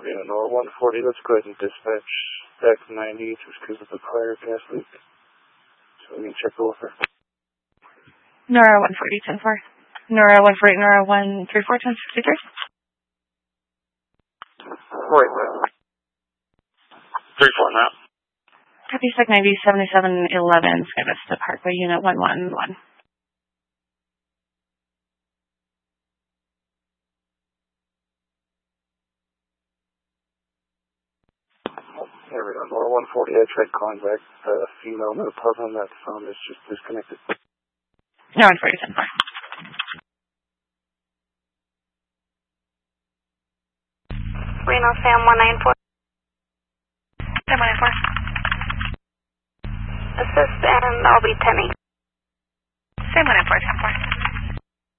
Reno Nora 140, let's go ahead and dispatch back 90 just because of the prior gas leak. So we can check over. Nora 140, 10-4. Nora 140, Nora 134, 1063. Right there. 34 now. Copy, Sec 90, 7711, Sky Vista Parkway, Unit 111. There we go. Nora 140, I tried calling back the female in the apartment. That phone is just disconnected. Nora 140, 10-4. Reno Sam 194. Sam 194. Assist and I'll be 10-8. Sam 194, 10-4.